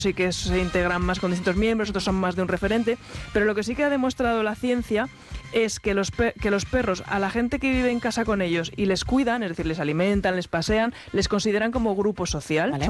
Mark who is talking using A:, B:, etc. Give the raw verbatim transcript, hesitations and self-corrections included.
A: sí que se integran más con distintos miembros, otros son más de un referente, pero lo que sí que ha demostrado la ciencia es que los, pe- que los perros, a la gente que vive en casa con ellos y les cuidan, es decir, les alimentan, les pasean, les consideran como grupo social.
B: Vale.